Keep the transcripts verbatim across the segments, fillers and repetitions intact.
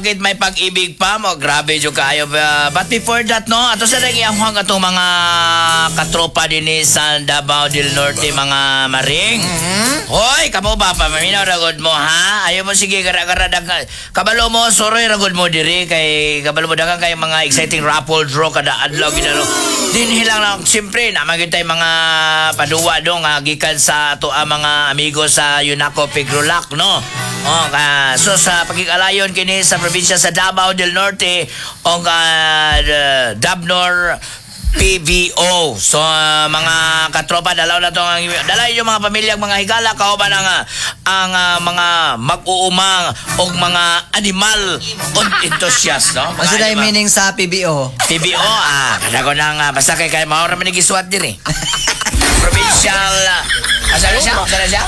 bakit may pag-ibig pa mo? Grabe jo kayo. Uh, but before that, no, ato sa rin iyahang atong mga katropa din sa Davao del Norte, mga maring. Mm-hmm. Hoy, kamo ba pa? Maminaw ragod mo, ha? Ayaw mo sige, gara-gara dagang. Kabalo mo, soroy ragod mo diri. Kay, kabalo mo dagang kayo mga exciting raffle draw kada adlaw, ginalo. Din hilang lang, siyempre, namagin tayo mga paduwa dong, uh, gikan sa ato ang mga amigo sa Yunaco Pigrulac, no? Oh, uh, so sa pagkikalayon kini sa probinsya sa Davao del Norte o uh, Davnor P V O. So uh, mga katropa, dalaw na to ang dalaw yung mga pamilyang mga higala kauban ang uh, ang uh, mga mag-uumang o mga animal enthusiast, no? Ano na yung meaning sa P B O? P B O, ah, kada ko nang uh, basta kay kay maura man gisuswat diri. Provincial uh, asa siya? Asa siya?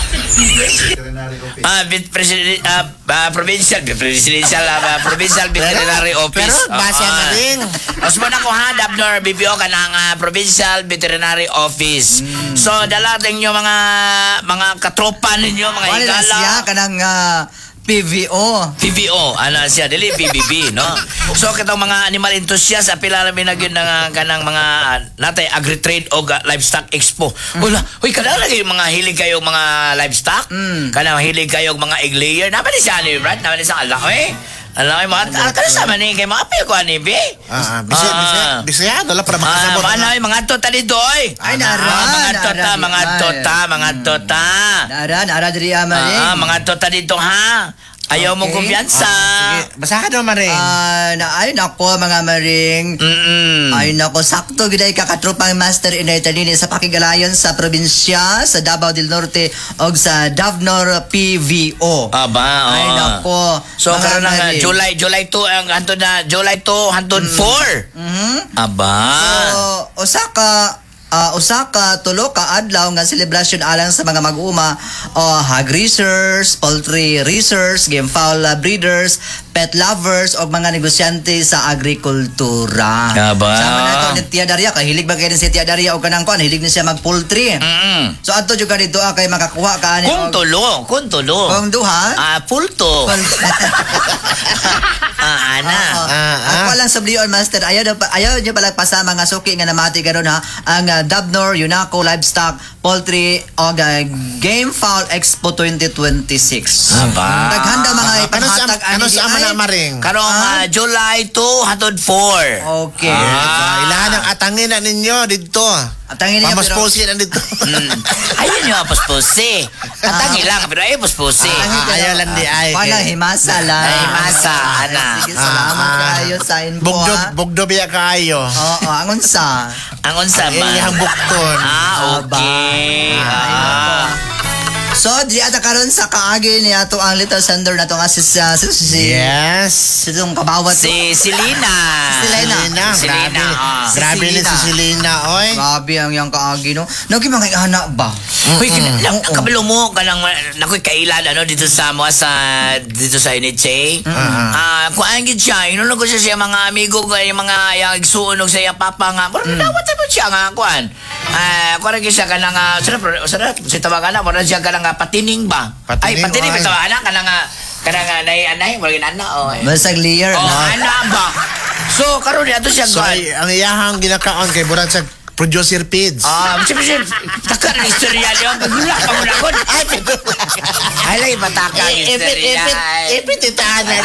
Ah, uh, president uh, uh, provincial presidential uh, provincial veterinary office. Pero base na rin. Os mo na ko ha, Davnor B P O kanang uh, provincial veterinary office. Mm. So dala ninyo mga mga katropa ninyo, mga wala higala. Wala siya kanang uh, P V O. P V O, ano siya, dili P B B, no? So, katong mga animal enthusiast, apila namin na yun ng kanang mga natay agri-trade o livestock expo. Wala, huy, kanang lagi yung mga hilig kayong mga livestock? Mm. Kanang hilig kayong mga egg layer. Naman ni siya, ni Brad? Naman ni siya, ala, eh? Alam mo, mga kano sa maning kay mga apil ko ani be. Ah, bisaya, bisaya, bisaya dala para makasabot. Ah, manay mga tota dito oy. Ay nara, mga tota, mga tota, mga tota. Nara, nara diri amaring. Ah, mga tota dito ha. Ayaw mo kumpiyansa. Sige, basahan mo maring. Ah, na ay nako mga maring. Mm. Ay nako, sakto giday ka katropang master in Italy sa pakigalayon sa probinsya sa Davao del Norte og sa Davnor P V O. Aba, oh. Ay nako. So karon na July July two ang hantod na July two hantod four. Mhm. Aba. So usa ka Uh, usa ka tulo ka adlaw nga celebration alang sa mga mag-uma o uh, hog researchers, poultry researchers, game fowl breeders, pet lovers o mga negosyante sa agrikultura. Aba. Sama na ito ni Tia Daria, kahilig ba kayo din si Tia Daria o kanang kuan, hilig na siya mag-poultry. Mm. So ato jud ka dito ah, kay makakuha ka ani Kung tulo, kung tulo. Kung duha? Ah, pulto. Ah, ana. Uh, uh, Ah, Ako ah. lang sa Blion Master, ayaw, na, ayaw nyo pala pa sa mga suki nga namati ganon ha. Ang uh, Davnor, Yunaco, Livestock, Poultry, o uh, Game Fowl Expo twenty twenty-six. Aba. Naghanda mga Ano sa ipanghatag ano sa ama na maring? Karong ah, July two hantod four. Okay. Ah, ilahan ang atangin na ninyo dito. At ang ini Pamasposi na dito. Mm. Ayun yung apos-posi. At ang ilang, pero ay apos-posi. Ah, ayaw lang di ay. Wala himasa lang. Ay, himasa, ana. Sige, salamat Ah, ah. kayo sa info. Bugdo, ha. bugdo biya kaayo. Oo, angon sa. Ang unsa Eh, man. yung bukton. Ah, okay. Ah. So, di ata karon sa kaagi ni ato ang little sender na to nga si si si si Yes. si itong kabawat to. Si Silina. Si Selena. Selena. Selena, Grabe. ah. Grabe Si ni si Selena, oy. Grabe ang yang kaagi no. Nagi mga anak ba? Uy, Mm-mm. lang, Oo. kabalo mo kanang nakoy kailan ano dito sa mo sa dito sa N H A. Ah, kuan gid siya, inunog ko siya sa mga amigo ko, yung mga yang igsuonog sa iya papa nga. Pero mm. dawat mo siya nga kuan. Ah, kuan gid siya kanang uh, sarap sarap si tawagan na, wala siya kanang uh, patining ba? Ay, Patining, patining oy. ba tawagan kanang uh, kanang uh, nay anay, wala gid ana oh. Basag layer Oh, no. ana ba? So karon ato siya So, kuan. ay- ang iyahang ginakaon kay Burat sa producer Pids. Ah, siyempre siyempre, taka na istorya niyo. Pagulak pa mo na ko. Ay, ay, lagi pataka ang Ipit, istorya. ipit, ipit, itahan na